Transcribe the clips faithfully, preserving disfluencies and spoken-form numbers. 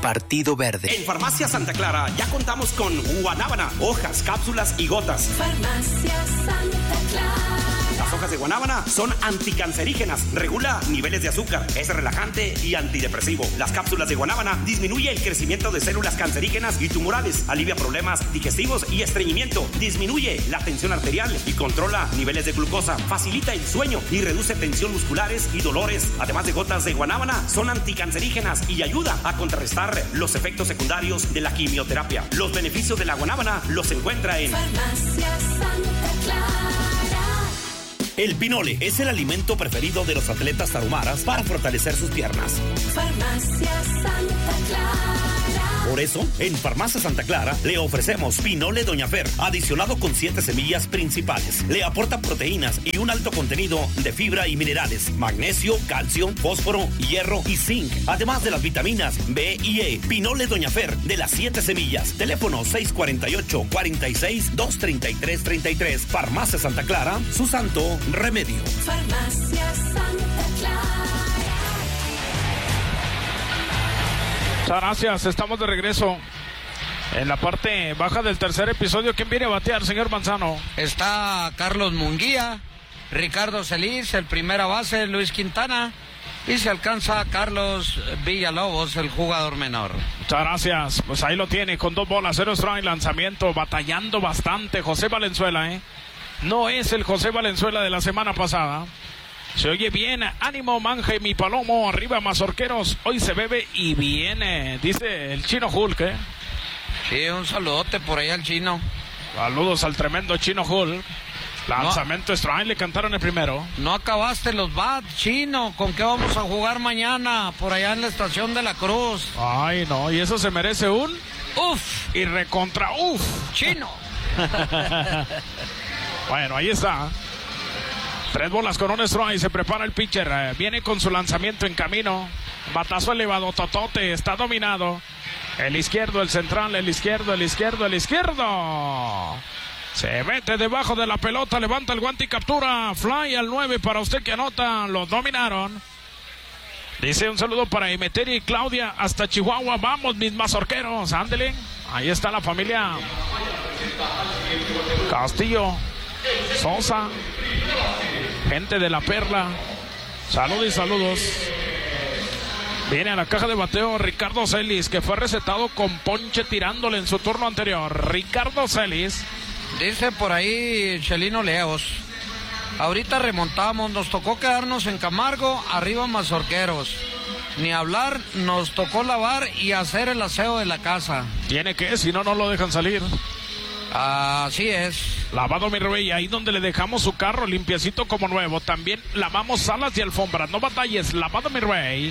Partido Verde. En Farmacia Santa Clara ya contamos con guanábana, hojas, cápsulas y gotas. Farmacia Santa Clara. Las hojas de guanábana son anticancerígenas, regula niveles de azúcar, es relajante y antidepresivo. Las cápsulas de guanábana disminuye el crecimiento de células cancerígenas y tumorales, alivia problemas digestivos y estreñimiento, disminuye la tensión arterial y controla niveles de glucosa, facilita el sueño y reduce tensión musculares y dolores. Además de gotas de guanábana, son anticancerígenas y ayuda a contrarrestar los efectos secundarios de la quimioterapia. Los beneficios de la guanábana los encuentra en Farmacia Santa Clara. El pinole es el alimento preferido de los atletas tarumaras para fortalecer sus piernas. Farmacia Santa Clara. Por eso, en Farmacia Santa Clara le ofrecemos pinole Doña Fer, adicionado con siete semillas principales. Le aporta proteínas y un alto contenido de fibra y minerales, magnesio, calcio, fósforo, hierro y zinc, además de las vitaminas B y E. Pinole Doña Fer de las siete semillas. Teléfono seis cuatro ocho, cuatro seis, dos tres tres tres tres. Farmacia Santa Clara, su santo remedio. Farmacia Santa Clara. Muchas gracias, estamos de regreso en la parte baja del tercer episodio. ¿Quién viene a batear, señor Manzano? Está Carlos Munguía, Ricardo Celis, el primera base, Luis Quintana, y se alcanza Carlos Villalobos, el jugador menor. Muchas gracias, pues ahí lo tiene, con dos bolas, cero strike, lanzamiento, batallando bastante José Valenzuela, ¿eh? No es el José Valenzuela de la semana pasada. Se oye bien, ánimo Manje, mi palomo, arriba Mazorqueros, hoy se bebe y viene, dice el Chino Hulk, ¿eh? Sí, un saludote por ahí al Chino. Saludos al tremendo Chino Hulk. Lanzamiento no, strike, le cantaron el primero. No acabaste los bats, Chino, ¿con qué vamos a jugar mañana por allá en la estación de la Cruz? Ay, no, y eso se merece un... ¡Uf! Y recontra ¡uf! ¡Chino! Bueno, ahí está. Tres bolas con un strike, se prepara el pitcher, eh, viene con su lanzamiento en camino, batazo elevado, totote, está dominado, el izquierdo, el central, el izquierdo, el izquierdo, el izquierdo, se mete debajo de la pelota, levanta el guante y captura, fly al nueve para usted que anota, lo dominaron. Dice un saludo para Emeterio y Claudia hasta Chihuahua, vamos mis mazorqueros, ándele, ahí está la familia Castillo, Sosa, gente de la Perla, saludos y saludos. Viene a la caja de bateo Ricardo Celis, que fue recetado con ponche tirándole en su turno anterior. Ricardo Celis. Dice por ahí Chelino Leos, ahorita remontamos, nos tocó quedarnos en Camargo, arriba Mazorqueros. Ni hablar, nos tocó lavar y hacer el aseo de la casa. Tiene que, si no, no lo dejan salir. Así es. Lavado mi rey, ahí donde le dejamos su carro limpiecito como nuevo. También lavamos salas y alfombras, no batalles, lavado mi rey.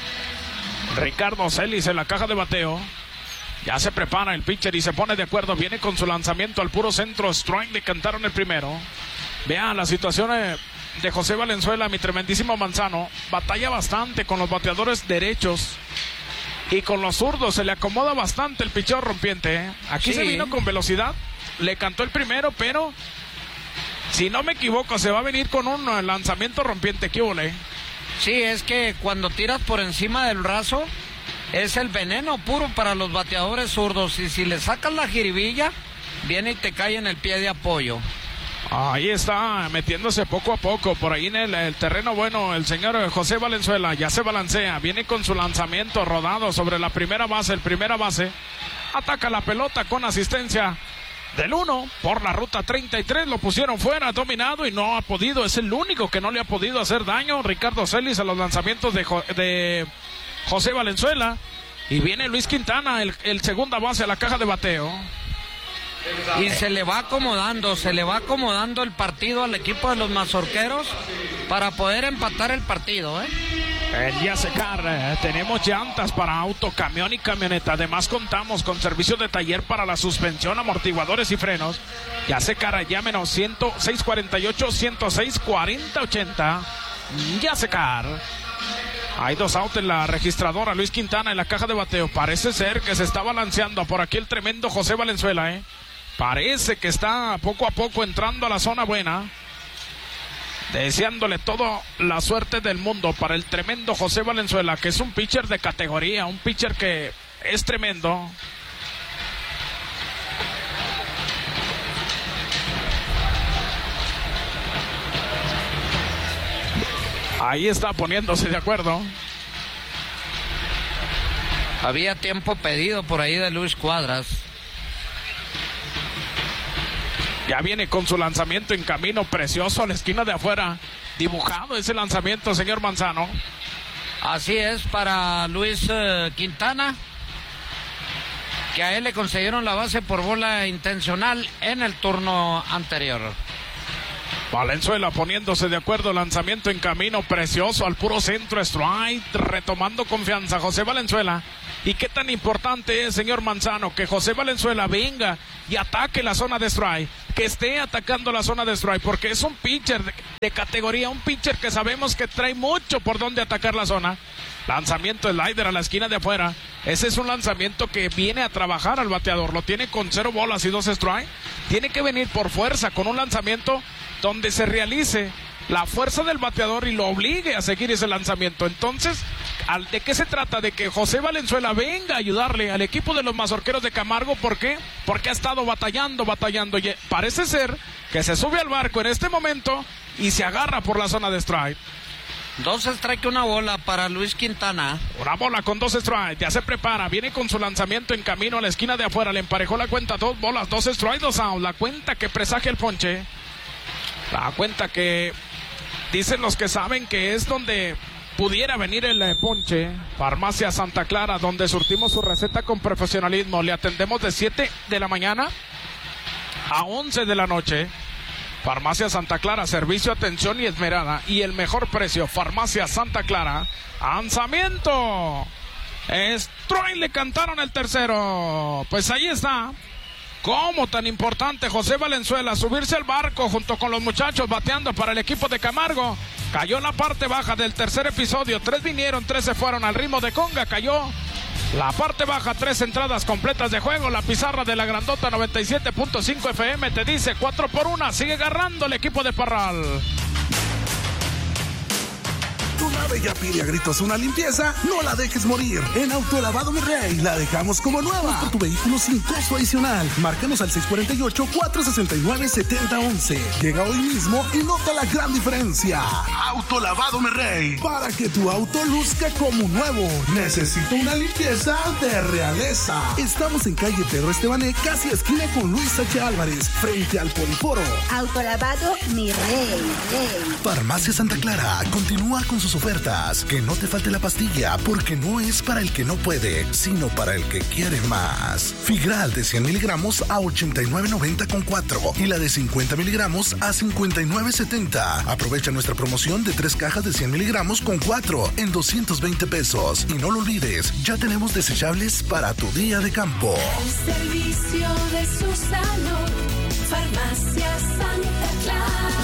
Ricardo Celis en la caja de bateo. Ya se prepara el pitcher y se pone de acuerdo. Viene con su lanzamiento al puro centro. Strike, le cantaron el primero. Vean la situación de José Valenzuela, mi tremendísimo Manzano. Batalla bastante con los bateadores derechos. Y con los zurdos se le acomoda bastante el picheo rompiente, ¿eh? Aquí sí se vino con velocidad. Le cantó el primero, pero si no me equivoco, se va a venir con un lanzamiento rompiente. ¿Qué hubo, eh? Sí, es que cuando tiras por encima del brazo, es el veneno puro para los bateadores zurdos. Y si le sacas la jiribilla, viene y te cae en el pie de apoyo. Ahí está, metiéndose poco a poco, por ahí en el, el terreno bueno, el señor José Valenzuela, ya se balancea, viene con su lanzamiento rodado sobre la primera base, el primera base, ataca la pelota con asistencia del uno, por la ruta treinta y tres, lo pusieron fuera, dominado y no ha podido, es el único que no le ha podido hacer daño, Ricardo Celis a los lanzamientos de, jo, de José Valenzuela, y viene Luis Quintana, el, el segunda base a la caja de bateo. Y se le va acomodando, se le va acomodando el partido al equipo de los Mazorqueros para poder empatar el partido, ¿eh? El Yasecar, eh, tenemos llantas para auto, camión y camioneta. Además contamos con servicio de taller para la suspensión, amortiguadores y frenos. Yasecar, llámenos seis cuatro ocho, ciento seis, cuarenta ochenta. Yasecar. Hay dos autos en la registradora. Luis Quintana en la caja de bateo. Parece ser que se está balanceando por aquí el tremendo José Valenzuela, ¿eh? Parece que está poco a poco entrando a la zona buena. Deseándole toda la suerte del mundo para el tremendo José Valenzuela, que es un pitcher de categoría, un pitcher que es tremendo. Ahí está poniéndose de acuerdo. Había tiempo pedido por ahí de Luis Cuadras. Ya viene con su lanzamiento en camino, precioso a la esquina de afuera. Dibujado ese lanzamiento, señor Manzano. Así es, para Luis eh, Quintana, que a él le concedieron la base por bola intencional en el turno anterior. Valenzuela poniéndose de acuerdo, lanzamiento en camino, precioso al puro centro, strike, retomando confianza José Valenzuela. Y qué tan importante es, señor Manzano, que José Valenzuela venga y ataque la zona de strike, que esté atacando la zona de strike, porque es un pitcher de, de categoría, un pitcher que sabemos que trae mucho por donde atacar la zona. Lanzamiento slider a la esquina de afuera. Ese es un lanzamiento que viene a trabajar al bateador, lo tiene con cero bolas y dos strike. Tiene que venir por fuerza con un lanzamiento donde se realice la fuerza del bateador y lo obligue a seguir ese lanzamiento. Entonces, ¿de qué se trata? De que José Valenzuela venga a ayudarle al equipo de los Mazorqueros de Camargo. ¿Por qué? Porque ha estado batallando, batallando. Y parece ser que se sube al barco en este momento y se agarra por la zona de strike. Dos strike, una bola para Luis Quintana. Una bola con dos strikes, ya se prepara, viene con su lanzamiento en camino a la esquina de afuera, le emparejó la cuenta, dos bolas, dos strikes, dos out, la cuenta que presagia el ponche, la cuenta que dicen los que saben que es donde pudiera venir el eh, ponche. Farmacia Santa Clara, donde surtimos su receta con profesionalismo, le atendemos de siete de la mañana a once de la noche. Farmacia Santa Clara, servicio, atención y esmerada y el mejor precio. Farmacia Santa Clara, lanzamiento, strike, le cantaron el tercero. Pues ahí está. Cómo tan importante José Valenzuela subirse al barco junto con los muchachos bateando para el equipo de Camargo. Cayó en la parte baja del tercer episodio, tres vinieron, tres se fueron al ritmo de conga, cayó la parte baja, tres entradas completas de juego. La pizarra de la grandota noventa y siete punto cinco F M te dice cuatro por una. Sigue agarrando el equipo de Parral. Tu nave ya pide a gritos una limpieza, no la dejes morir. En Autolavado Mi Rey la dejamos como nueva por tu vehículo sin costo adicional. Márcanos al seis cuatro ocho, cuatro seis nueve, siete cero uno uno. Llega hoy mismo y nota la gran diferencia. Autolavado Mi Rey, para que tu auto luzca como nuevo. Necesito una limpieza de realeza. Estamos en calle Pedro Estebané, casi esquina con Luis H. Álvarez, frente al Poliforo. Autolavado Mi Rey, Rey. Farmacia Santa Clara continúa con sus ofertas. Que no te falte la pastilla, porque no es para el que no puede, sino para el que quiere más. Figral de cien miligramos a ochenta y nueve noventa con cuatro y la de cincuenta miligramos a cincuenta y nueve setenta. Aprovecha nuestra promoción de tres cajas de cien miligramos con cuatro en doscientos veinte pesos. Y no lo olvides, ya tenemos desechables para tu día de campo. El servicio de Susano, Farmacia Santa Clara.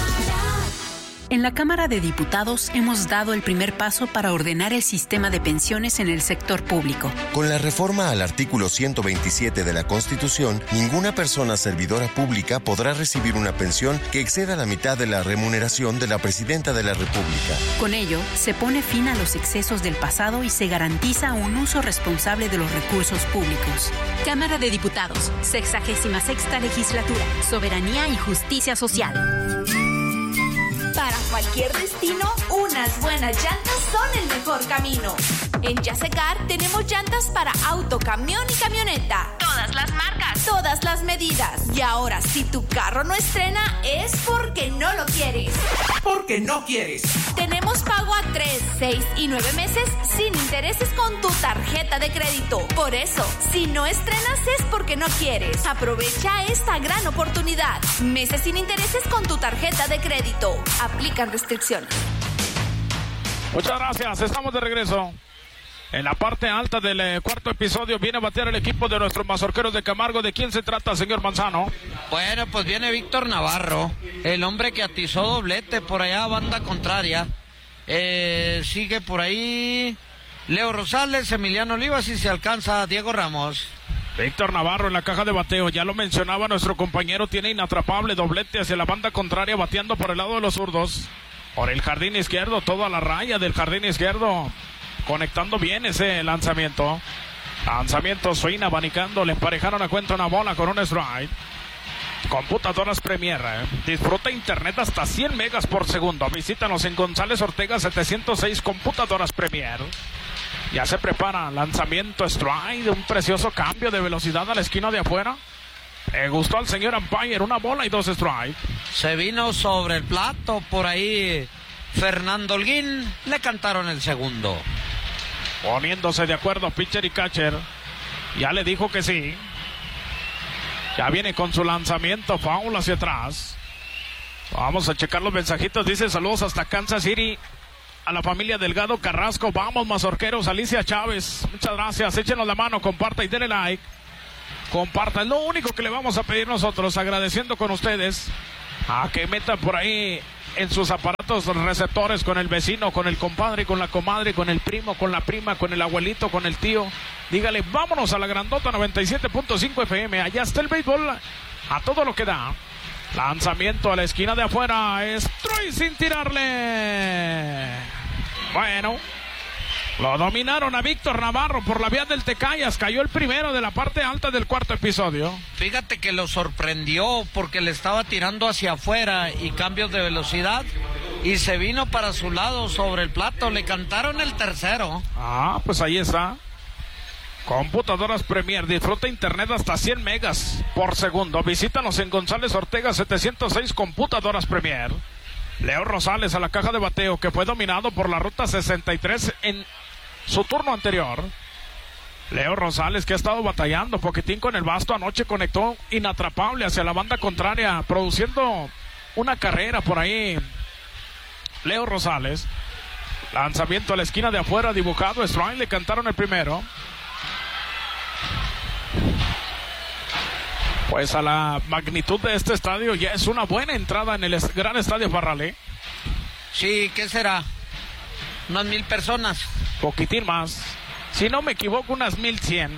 En la Cámara de Diputados hemos dado el primer paso para ordenar el sistema de pensiones en el sector público. Con la reforma al artículo ciento veintisiete de la Constitución, ninguna persona servidora pública podrá recibir una pensión que exceda la mitad de la remuneración de la Presidenta de la República. Con ello, se pone fin a los excesos del pasado y se garantiza un uso responsable de los recursos públicos. Cámara de Diputados, sexagésima sexta legislatura, soberanía y justicia social. Para cualquier destino, unas buenas llantas son el mejor camino. En Yasecar tenemos llantas para auto, camión y camioneta. Todas las marcas, todas las medidas. Y ahora, si tu carro no estrena, es porque no lo quieres. Porque no quieres. Tenemos pago a tres, seis y nueve meses sin intereses con tu tarjeta de crédito. Por eso, si no estrenas es porque no quieres. Aprovecha esta gran oportunidad. Meses sin intereses con tu tarjeta de crédito. Aplican restricciones. Muchas gracias, estamos de regreso. En la parte alta del eh, cuarto episodio viene a batear el equipo de nuestros Mazorqueros de Camargo. ¿De quién se trata, señor Manzano? Bueno, pues viene Víctor Navarro, el hombre que atizó doblete por allá, banda contraria. Eh, sigue por ahí Leo Rosales, Emiliano Olivas y se alcanza Diego Ramos. Víctor Navarro en la caja de bateo, ya lo mencionaba nuestro compañero, tiene inatrapable doblete hacia la banda contraria, bateando por el lado de los zurdos. Por el jardín izquierdo, toda la raya del jardín izquierdo, conectando bien ese lanzamiento. Lanzamiento swing, abanicando, le emparejaron a cuenta una bola con un strike. Computadoras Premier, ¿eh? Disfruta internet hasta cien megas por segundo. Visítanos en González Ortega setecientos seis, Computadoras Premier. Ya se prepara, lanzamiento strike, un precioso cambio de velocidad a la esquina de afuera. Le gustó al señor umpire, una bola y dos strikes. Se vino sobre el plato, por ahí Fernando Holguín, le cantaron el segundo. Poniéndose de acuerdo pitcher y catcher, ya le dijo que sí. Ya viene con su lanzamiento, foul hacia atrás. Vamos a checar los mensajitos. Dice saludos hasta Kansas City a la familia Delgado Carrasco. Vamos, mazorqueros. Alicia Chávez, muchas gracias. Échenos la mano, comparta y denle like. Comparta, es lo único que le vamos a pedir nosotros, agradeciendo con ustedes a que metan por ahí en sus aparatos receptores con el vecino, con el compadre, con la comadre, con el primo, con la prima, con el abuelito, con el tío. Dígale, vámonos a la grandota noventa y siete punto cinco F M. Allá está el béisbol a todo lo que da. Lanzamiento a la esquina de afuera. Strike sin tirarle. Bueno, lo dominaron a Víctor Navarro por la vía del Tecayas. Cayó el primero de la parte alta del cuarto episodio. Fíjate que lo sorprendió porque le estaba tirando hacia afuera y cambios de velocidad. Y se vino para su lado sobre el plato. Le cantaron el tercero. Ah, pues ahí está. Computadoras Premier, disfruta internet hasta cien megas por segundo. Visítanos en González Ortega setecientos seis, Computadoras Premier. Leo Rosales a la caja de bateo, que fue dominado por la ruta sesenta y tres en su turno anterior. Leo Rosales, que ha estado batallando poquitín con el basto, anoche conectó inatrapable hacia la banda contraria, produciendo una carrera por ahí. Leo Rosales, lanzamiento a la esquina de afuera, dibujado, strike, le cantaron el primero. Pues a la magnitud de este estadio ya es una buena entrada en el es- gran estadio Farralé. Sí, ¿qué será? Unas mil personas. Poquitín más. Si no me equivoco, unas mil cien.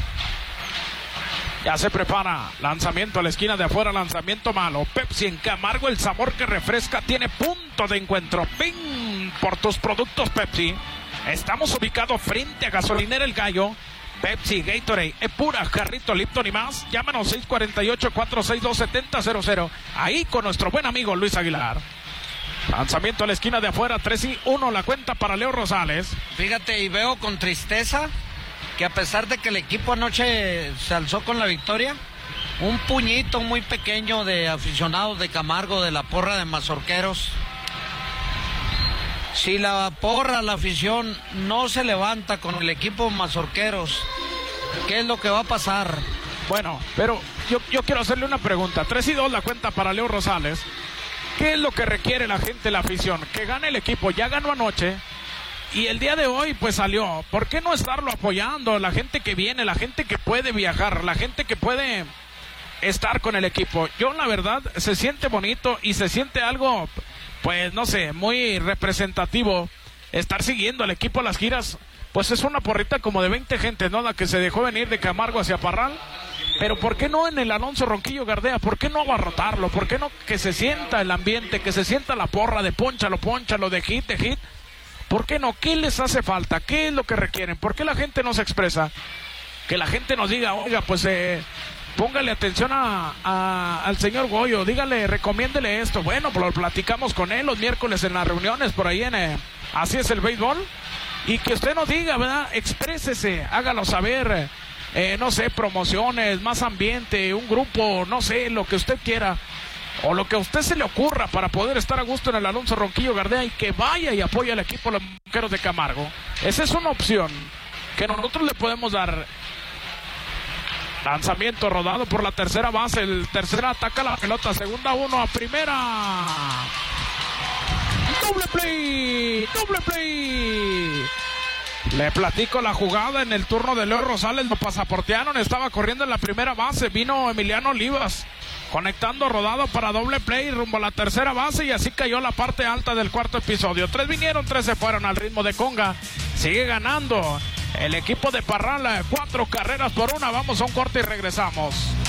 Ya se prepara. Lanzamiento a la esquina de afuera, lanzamiento malo. Pepsi en Camargo, el sabor que refresca, tiene punto de encuentro. Ven por tus productos Pepsi. Estamos ubicados frente a Gasolinera El Gallo. Pepsi, Gatorade, Epura, Jarrito, Lipton y más. Llámanos seis cuatro ocho, cuatro seis dos, siete cero cero cero. Ahí con nuestro buen amigo Luis Aguilar. Lanzamiento a la esquina de afuera, tres y uno la cuenta para Leo Rosales. Fíjate, y veo con tristeza que a pesar de que el equipo anoche se alzó con la victoria, un puñito muy pequeño de aficionados de Camargo, de la porra de Mazorqueros. Si la porra, la afición, no se levanta con el equipo Mazorqueros, ¿qué es lo que va a pasar? Bueno, pero yo, yo quiero hacerle una pregunta. tres y dos la cuenta para Leo Rosales. ¿Qué es lo que requiere la gente, la afición? Que gane el equipo. Ya ganó anoche y el día de hoy pues salió. ¿Por qué no estarlo apoyando? La gente que viene, la gente que puede viajar, la gente que puede estar con el equipo. Yo la verdad se siente bonito y se siente algo, pues no sé, muy representativo estar siguiendo al equipo a las giras. Pues es una porrita como de veinte gente, ¿no? La que se dejó venir de Camargo hacia Parral. Pero ¿por qué no en el Alonso Ronquillo Gardea? ¿Por qué no abarrotarlo? ¿Por qué no que se sienta el ambiente, que se sienta la porra de pónchalo, pónchalo, de hit, de hit? ¿Por qué no? ¿Qué les hace falta? ¿Qué es lo que requieren? ¿Por qué la gente no se expresa? Que la gente nos diga, oiga, pues eh, póngale atención a, a, al señor Goyo, dígale, recomiéndele esto. Bueno, pues lo platicamos con él los miércoles en las reuniones por ahí en eh, Así es el Béisbol. Y que usted nos diga, ¿verdad? Exprésese, hágalo saber. Eh, no sé, promociones, más ambiente, un grupo, no sé, lo que usted quiera. O lo que a usted se le ocurra para poder estar a gusto en el Alonso Ronquillo Gardea y que vaya y apoye al equipo de los Vaqueros de Camargo. Esa es una opción que nosotros le podemos dar. Lanzamiento rodado por la tercera base. El tercera ataca la pelota. Segunda uno a primera. Doble play. Doble play. Le platico la jugada en el turno de Leo Rosales. Lo pasaportearon. Estaba corriendo en la primera base. Vino Emiliano Olivas conectando rodado para doble play rumbo a la tercera base. Y así cayó la parte alta del cuarto episodio. Tres vinieron, tres se fueron al ritmo de conga. Sigue ganando el equipo de Parral, cuatro carreras por una. Vamos a un corte y regresamos.